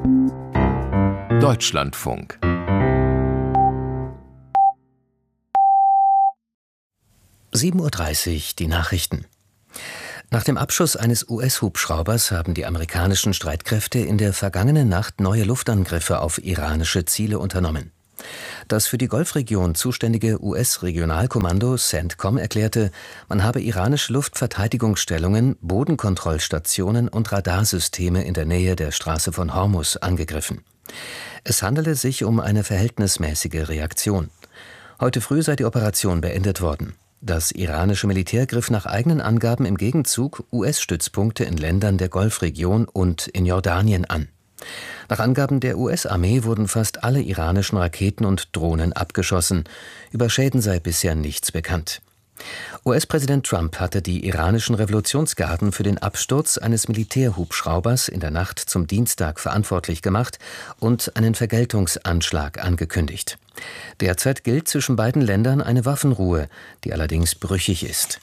Deutschlandfunk. (7:30 Uhr) die Nachrichten. Nach dem Abschuss eines US-Hubschraubers haben die amerikanischen Streitkräfte in der vergangenen Nacht neue Luftangriffe auf iranische Ziele unternommen. Das für die Golfregion zuständige US-Regionalkommando CENTCOM erklärte, man habe iranische Luftverteidigungsstellungen, Bodenkontrollstationen und Radarsysteme in der Nähe der Straße von Hormuz angegriffen. Es handele sich um eine verhältnismäßige Reaktion. Heute früh sei die Operation beendet worden. Das iranische Militär griff nach eigenen Angaben im Gegenzug US-Stützpunkte in Ländern der Golfregion und in Jordanien an. Nach Angaben der US-Armee wurden fast alle iranischen Raketen und Drohnen abgeschossen. Über Schäden sei bisher nichts bekannt. US-Präsident Trump hatte die iranischen Revolutionsgarden für den Absturz eines Militärhubschraubers in der Nacht zum Dienstag verantwortlich gemacht und einen Vergeltungsanschlag angekündigt. Derzeit gilt zwischen beiden Ländern eine Waffenruhe, die allerdings brüchig ist.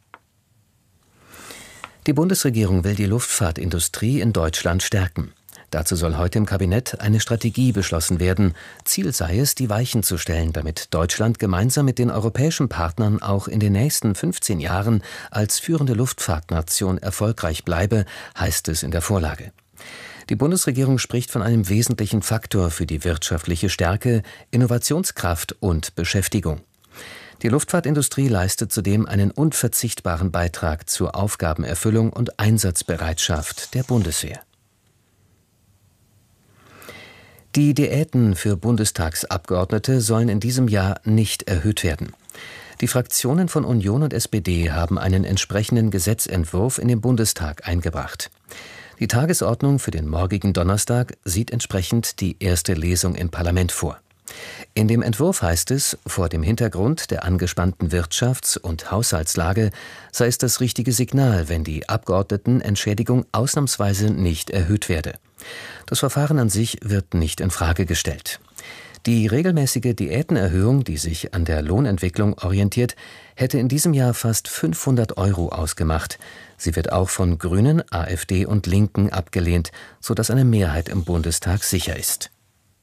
Die Bundesregierung will die Luftfahrtindustrie in Deutschland stärken. Dazu soll heute im Kabinett eine Strategie beschlossen werden. Ziel sei es, die Weichen zu stellen, damit Deutschland gemeinsam mit den europäischen Partnern auch in den nächsten 15 Jahren als führende Luftfahrtnation erfolgreich bleibe, heißt es in der Vorlage. Die Bundesregierung spricht von einem wesentlichen Faktor für die wirtschaftliche Stärke, Innovationskraft und Beschäftigung. Die Luftfahrtindustrie leistet zudem einen unverzichtbaren Beitrag zur Aufgabenerfüllung und Einsatzbereitschaft der Bundeswehr. Die Diäten für Bundestagsabgeordnete sollen in diesem Jahr nicht erhöht werden. Die Fraktionen von Union und SPD haben einen entsprechenden Gesetzentwurf in den Bundestag eingebracht. Die Tagesordnung für den morgigen Donnerstag sieht entsprechend die erste Lesung im Parlament vor. In dem Entwurf heißt es, vor dem Hintergrund der angespannten Wirtschafts- und Haushaltslage sei es das richtige Signal, wenn die Abgeordnetenentschädigung ausnahmsweise nicht erhöht werde. Das Verfahren an sich wird nicht in Frage gestellt. Die regelmäßige Diätenerhöhung, die sich an der Lohnentwicklung orientiert, hätte in diesem Jahr fast 500 € ausgemacht. Sie wird auch von Grünen, AfD und Linken abgelehnt, sodass eine Mehrheit im Bundestag sicher ist.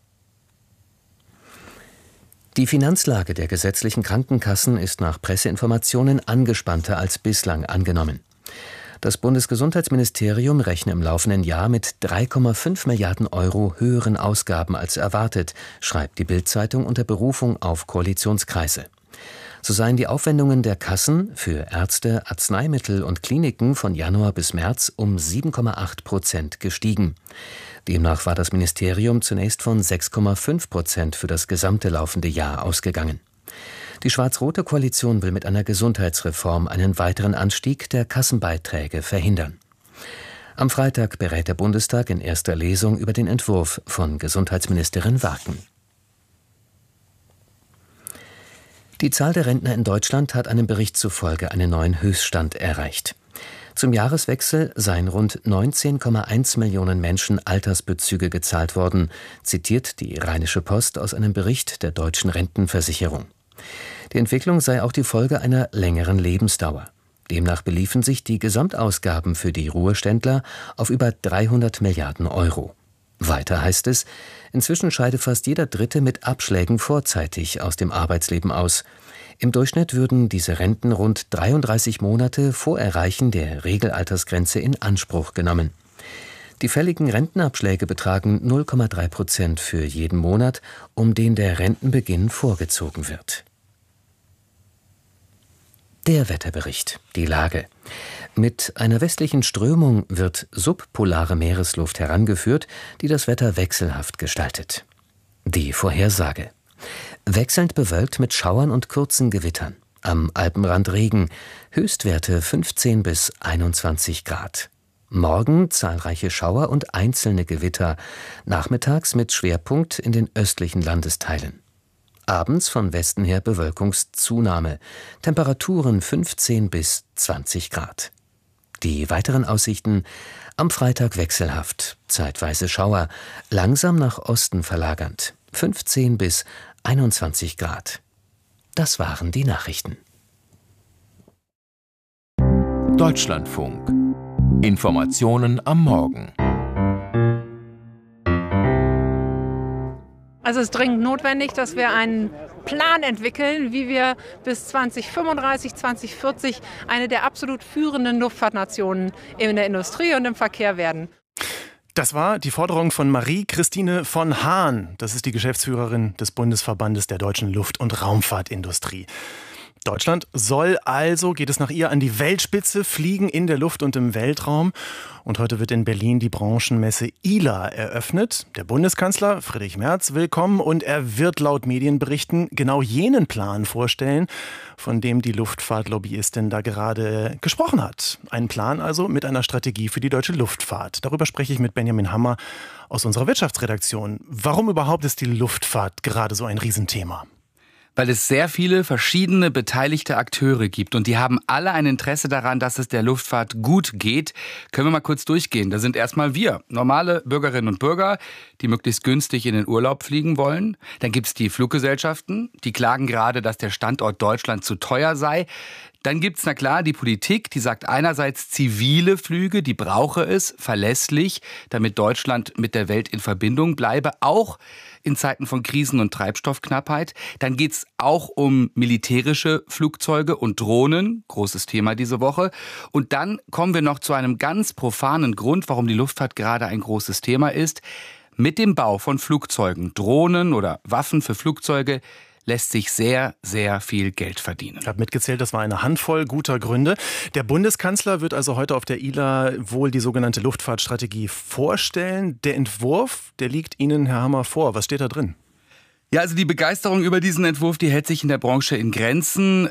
Die Finanzlage der gesetzlichen Krankenkassen ist nach Presseinformationen angespannter als bislang angenommen. Das Bundesgesundheitsministerium rechne im laufenden Jahr mit 3,5 Milliarden € höheren Ausgaben als erwartet, schreibt die Bild-Zeitung unter Berufung auf Koalitionskreise. So seien die Aufwendungen der Kassen für Ärzte, Arzneimittel und Kliniken von Januar bis März um 7,8% gestiegen. Demnach war das Ministerium zunächst von 6,5% für das gesamte laufende Jahr ausgegangen. Die schwarz-rote Koalition will mit einer Gesundheitsreform einen weiteren Anstieg der Kassenbeiträge verhindern. Am Freitag berät der Bundestag in erster Lesung über den Entwurf von Gesundheitsministerin Warken. Die Zahl der Rentner in Deutschland hat einem Bericht zufolge einen neuen Höchststand erreicht. Zum Jahreswechsel seien rund 19,1 Millionen Menschen Altersbezüge gezahlt worden, zitiert die Rheinische Post aus einem Bericht der Deutschen Rentenversicherung. Die Entwicklung sei auch die Folge einer längeren Lebensdauer. Demnach beliefen sich die Gesamtausgaben für die Ruheständler auf über 300 Milliarden €. Weiter heißt es, inzwischen scheide fast jeder Dritte mit Abschlägen vorzeitig aus dem Arbeitsleben aus. Im Durchschnitt würden diese Renten rund 33 Monate vor Erreichen der Regelaltersgrenze in Anspruch genommen. Die fälligen Rentenabschläge betragen 0,3% für jeden Monat, um den der Rentenbeginn vorgezogen wird. Der Wetterbericht, die Lage. Mit einer westlichen Strömung wird subpolare Meeresluft herangeführt, die das Wetter wechselhaft gestaltet. Die Vorhersage. Wechselnd bewölkt mit Schauern und kurzen Gewittern. Am Alpenrand Regen, Höchstwerte 15 bis 21 Grad. Morgen zahlreiche Schauer und einzelne Gewitter, nachmittags mit Schwerpunkt in den östlichen Landesteilen. Abends von Westen her Bewölkungszunahme, Temperaturen 15 bis 20 Grad. Die weiteren Aussichten: am Freitag wechselhaft, zeitweise Schauer, langsam nach Osten verlagernd, 15 bis 21 Grad. Das waren die Nachrichten. Deutschlandfunk. Informationen am Morgen. Also es ist dringend notwendig, dass wir einen Plan entwickeln, wie wir bis 2035, 2040 eine der absolut führenden Luftfahrtnationen in der Industrie und im Verkehr werden. Das war die Forderung von Marie-Christine von Hahn. Das ist die Geschäftsführerin des Bundesverbandes der deutschen Luft- und Raumfahrtindustrie. Deutschland soll also, geht es nach ihr, an die Weltspitze fliegen in der Luft und im Weltraum. Und heute wird in Berlin die Branchenmesse ILA eröffnet. Der Bundeskanzler Friedrich Merz will kommen und er wird laut Medienberichten genau jenen Plan vorstellen, von dem die Luftfahrtlobbyistin da gerade gesprochen hat. Ein Plan also mit einer Strategie für die deutsche Luftfahrt. Darüber spreche ich mit Benjamin Hammer aus unserer Wirtschaftsredaktion. Warum überhaupt ist die Luftfahrt gerade so ein Riesenthema? Weil es sehr viele verschiedene beteiligte Akteure gibt und die haben alle ein Interesse daran, dass es der Luftfahrt gut geht. Können wir mal kurz durchgehen. Da sind erstmal wir, normale Bürgerinnen und Bürger, die möglichst günstig in den Urlaub fliegen wollen. Dann gibt es die Fluggesellschaften, die klagen gerade, dass der Standort Deutschland zu teuer sei. Dann gibt's, na klar, die Politik, die sagt einerseits zivile Flüge, die brauche es verlässlich, damit Deutschland mit der Welt in Verbindung bleibe, auch in Zeiten von Krisen und Treibstoffknappheit. Dann geht's auch um militärische Flugzeuge und Drohnen, großes Thema diese Woche. Und dann kommen wir noch zu einem ganz profanen Grund, warum die Luftfahrt gerade ein großes Thema ist. Mit dem Bau von Flugzeugen, Drohnen oder Waffen für Flugzeuge lässt sich sehr, sehr viel Geld verdienen. Ich habe mitgezählt, das war eine Handvoll guter Gründe. Der Bundeskanzler wird also heute auf der ILA wohl die sogenannte Luftfahrtstrategie vorstellen. Der Entwurf, der liegt Ihnen, Herr Hammer, vor. Was steht da drin? Ja, also die Begeisterung über diesen Entwurf, die hält sich in der Branche in Grenzen.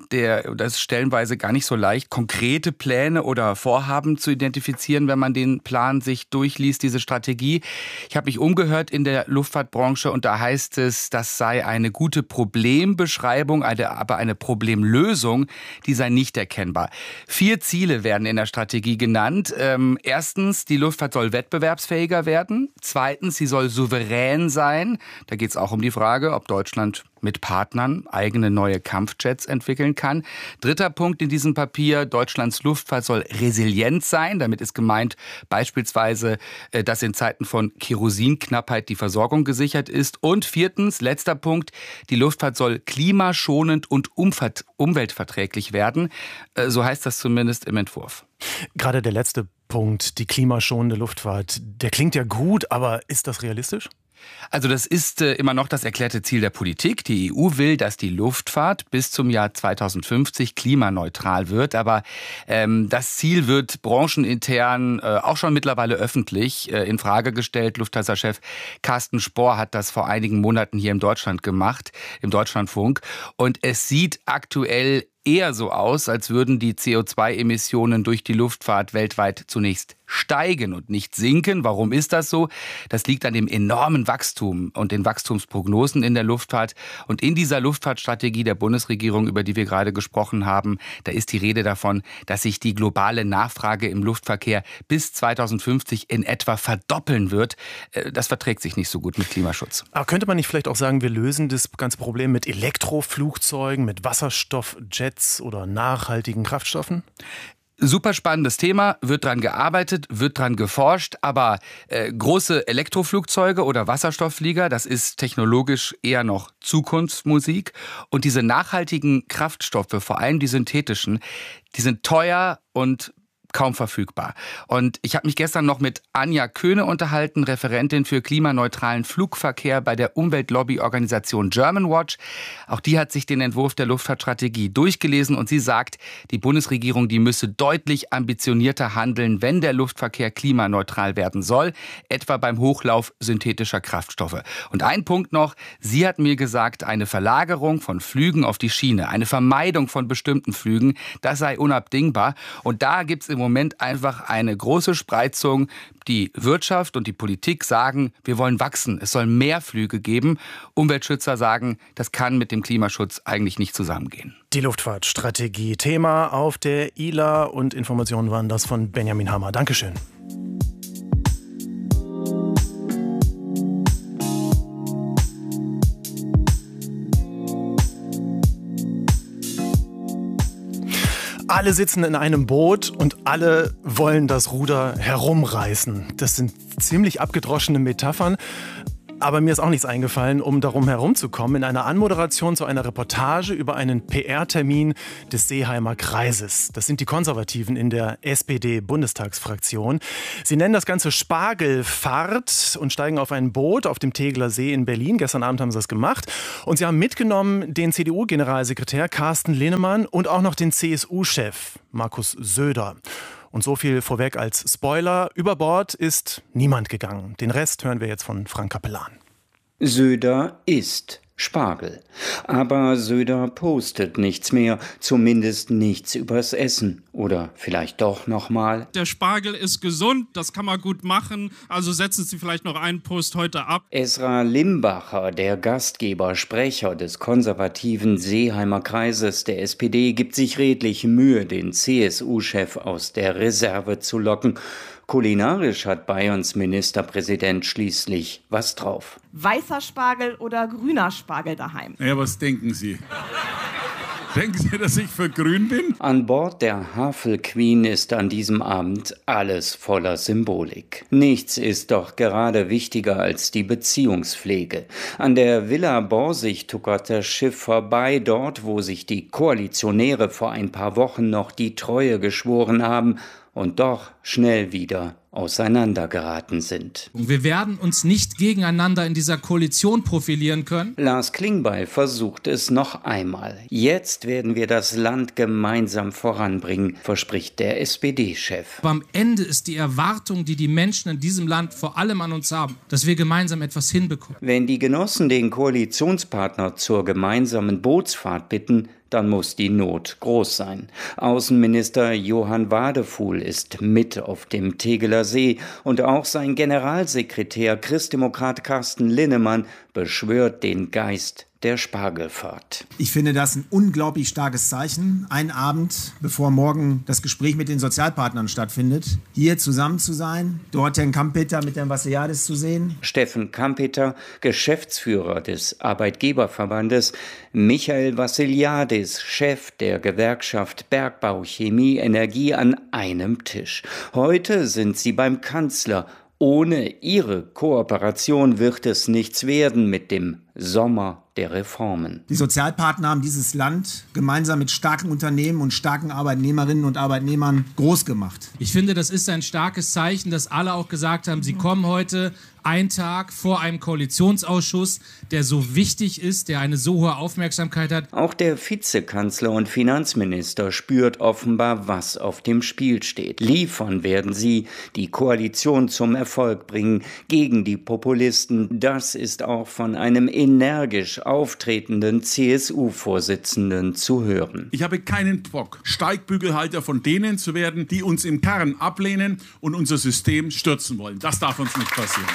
Das ist stellenweise gar nicht so leicht, konkrete Pläne oder Vorhaben zu identifizieren, wenn man den Plan sich durchliest, diese Strategie. Ich habe mich umgehört in der Luftfahrtbranche und da heißt es, das sei eine gute Problembeschreibung, aber eine Problemlösung, die sei nicht erkennbar. 4 Ziele werden in der Strategie genannt. Erstens, die Luftfahrt soll wettbewerbsfähiger werden. Zweitens, sie soll souverän sein. Da geht es auch um die Frage, ob Deutschland mit Partnern eigene neue Kampfjets entwickeln kann. 3. Punkt in diesem Papier, Deutschlands Luftfahrt soll resilient sein. Damit ist gemeint beispielsweise, dass in Zeiten von Kerosinknappheit die Versorgung gesichert ist. Und 4. letzter Punkt, die Luftfahrt soll klimaschonend und umweltverträglich werden. So heißt das zumindest im Entwurf. Gerade der letzte Punkt, die klimaschonende Luftfahrt, der klingt ja gut, aber ist das realistisch? Also das ist immer noch das erklärte Ziel der Politik. Die EU will, dass die Luftfahrt bis zum Jahr 2050 klimaneutral wird. Aber das Ziel wird branchenintern auch schon mittlerweile öffentlich in Frage gestellt. Lufthansa-Chef Carsten Spohr hat das vor einigen Monaten hier in Deutschland gemacht, im Deutschlandfunk. Und es sieht aktuell eher so aus, als würden die CO2-Emissionen durch die Luftfahrt weltweit zunächst steigen und nicht sinken. Warum ist das so? Das liegt an dem enormen Wachstum und den Wachstumsprognosen in der Luftfahrt. Und in dieser Luftfahrtstrategie der Bundesregierung, über die wir gerade gesprochen haben, da ist die Rede davon, dass sich die globale Nachfrage im Luftverkehr bis 2050 in etwa verdoppeln wird. Das verträgt sich nicht so gut mit Klimaschutz. Aber könnte man nicht vielleicht auch sagen, wir lösen das ganze Problem mit Elektroflugzeugen, mit Wasserstoffjets oder nachhaltigen Kraftstoffen? Super spannendes Thema, wird dran gearbeitet, wird dran geforscht, aber große Elektroflugzeuge oder Wasserstoffflieger, das ist technologisch eher noch Zukunftsmusik. Und diese nachhaltigen Kraftstoffe, vor allem die synthetischen, die sind teuer und kaum verfügbar. Und ich habe mich gestern noch mit Anja Köhne unterhalten, Referentin für klimaneutralen Flugverkehr bei der Umweltlobby-Organisation Germanwatch. Auch die hat sich den Entwurf der Luftfahrtstrategie durchgelesen und sie sagt, die Bundesregierung, die müsse deutlich ambitionierter handeln, wenn der Luftverkehr klimaneutral werden soll, etwa beim Hochlauf synthetischer Kraftstoffe. Und ein Punkt noch, sie hat mir gesagt, eine Verlagerung von Flügen auf die Schiene, eine Vermeidung von bestimmten Flügen, das sei unabdingbar. Und da gibt es im Moment einfach eine große Spreizung. Die Wirtschaft und die Politik sagen, wir wollen wachsen, es soll mehr Flüge geben. Umweltschützer sagen, das kann mit dem Klimaschutz eigentlich nicht zusammengehen. Die Luftfahrtstrategie, Thema auf der ILA und Informationen waren das von Benjamin Hammer. Dankeschön. Alle sitzen in einem Boot und alle wollen das Ruder herumreißen. Das sind ziemlich abgedroschene Metaphern. Aber mir ist auch nichts eingefallen, um darum herumzukommen, in einer Anmoderation zu einer Reportage über einen PR-Termin des Seeheimer Kreises. Das sind die Konservativen in der SPD-Bundestagsfraktion. Sie nennen das Ganze Spargelfahrt und steigen auf ein Boot auf dem Tegeler See in Berlin. Gestern Abend haben sie das gemacht. Und sie haben mitgenommen den CDU-Generalsekretär Carsten Linnemann und auch noch den CSU-Chef Markus Söder. Und so viel vorweg als Spoiler. Über Bord ist niemand gegangen. Den Rest hören wir jetzt von Frank Capellan. Söder isst Spargel. Aber Söder postet nichts mehr, zumindest nichts übers Essen. Oder vielleicht doch nochmal. Der Spargel ist gesund, das kann man gut machen, also setzen Sie vielleicht noch einen Post heute ab. Esra Limbacher, der Gastgeber, Sprecher des konservativen Seeheimer Kreises der SPD, gibt sich redlich Mühe, den CSU-Chef aus der Reserve zu locken. Kulinarisch hat Bayerns Ministerpräsident schließlich was drauf. Weißer Spargel oder grüner Spargel daheim? Ja, was denken Sie? Denken Sie, dass ich für grün bin? An Bord der Havel Queen ist an diesem Abend alles voller Symbolik. Nichts ist doch gerade wichtiger als die Beziehungspflege. An der Villa Borsig tuckert das Schiff vorbei, dort, wo sich die Koalitionäre vor ein paar Wochen noch die Treue geschworen haben und doch schnell wieder auseinandergeraten sind. Wir werden uns nicht gegeneinander in dieser Koalition profilieren können. Lars Klingbeil versucht es noch einmal. Jetzt werden wir das Land gemeinsam voranbringen, verspricht der SPD-Chef. Aber am Ende ist die Erwartung, die die Menschen in diesem Land vor allem an uns haben, dass wir gemeinsam etwas hinbekommen. Wenn die Genossen den Koalitionspartner zur gemeinsamen Bootsfahrt bitten, dann muss die Not groß sein. Außenminister Johann Wadefuhl ist mit auf dem Tegeler See und auch sein Generalsekretär Christdemokrat Carsten Linnemann beschwört den Geist der Spargelfahrt. Ich finde das ein unglaublich starkes Zeichen, einen Abend, bevor morgen das Gespräch mit den Sozialpartnern stattfindet, hier zusammen zu sein, dort Herrn Kampeter mit Herrn Vassiliadis zu sehen. Steffen Kampeter, Geschäftsführer des Arbeitgeberverbandes, Michael Vassiliadis, Chef der Gewerkschaft Bergbau, Chemie, Energie an einem Tisch. Heute sind sie beim Kanzler. Ohne ihre Kooperation wird es nichts werden mit dem Sommer der Reformen. Die Sozialpartner haben dieses Land gemeinsam mit starken Unternehmen und starken Arbeitnehmerinnen und Arbeitnehmern groß gemacht. Ich finde, das ist ein starkes Zeichen, dass alle auch gesagt haben, sie kommen heute einen Tag vor einem Koalitionsausschuss, der so wichtig ist, der eine so hohe Aufmerksamkeit hat. Auch der Vizekanzler und Finanzminister spürt offenbar, was auf dem Spiel steht. Liefern werden sie, die Koalition zum Erfolg bringen, gegen die Populisten. Das ist auch von einem energisch auftretenden CSU-Vorsitzenden zu hören. Ich habe keinen Bock, Steigbügelhalter von denen zu werden, die uns im Kern ablehnen und unser System stürzen wollen. Das darf uns nicht passieren.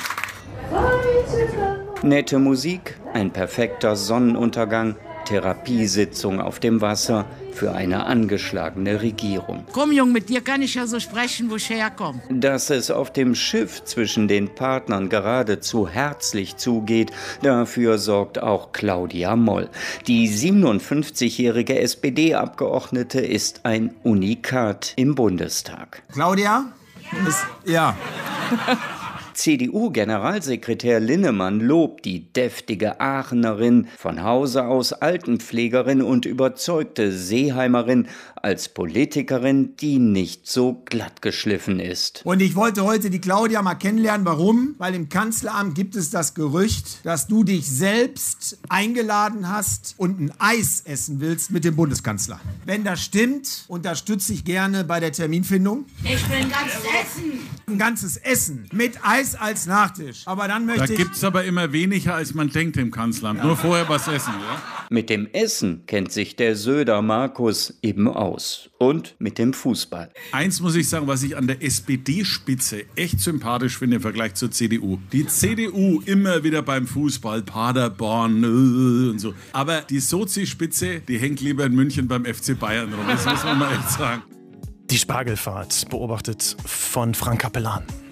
Nette Musik, ein perfekter Sonnenuntergang, Therapiesitzung auf dem Wasser für eine angeschlagene Regierung. Komm, Jung, mit dir kann ich ja so sprechen, wo ich herkomme. Dass es auf dem Schiff zwischen den Partnern geradezu herzlich zugeht, dafür sorgt auch Claudia Moll. Die 57-jährige SPD-Abgeordnete ist ein Unikat im Bundestag. Claudia? Ja. CDU-Generalsekretär Linnemann lobt die deftige Aachenerin, von Hause aus Altenpflegerin und überzeugte Seeheimerin als Politikerin, die nicht so glatt geschliffen ist. Und ich wollte heute die Claudia mal kennenlernen. Warum? Weil im Kanzleramt gibt es das Gerücht, dass du dich selbst eingeladen hast und ein Eis essen willst mit dem Bundeskanzler. Wenn das stimmt, unterstütze ich gerne bei der Terminfindung. Ich will ein ganzes Essen. Ein ganzes Essen mit Eis als Nachtisch. Aber dann möchte Da gibt's aber immer weniger, als man denkt im Kanzleramt. Ja. Nur vorher was essen, ja? Mit dem Essen kennt sich der Söder Markus eben aus. Und mit dem Fußball. Eins muss ich sagen, was ich an der SPD-Spitze echt sympathisch finde im Vergleich zur CDU. Die CDU immer wieder beim Fußball, Paderborn und so. Aber die Sozi-Spitze, die hängt lieber in München beim FC Bayern rum. Das muss man mal echt sagen. Die Spargelfahrt, beobachtet von Frank Capellan.